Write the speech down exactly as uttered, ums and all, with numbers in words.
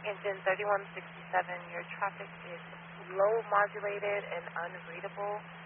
Engine thirty-one sixty-seven, your traffic is low modulated and unreadable.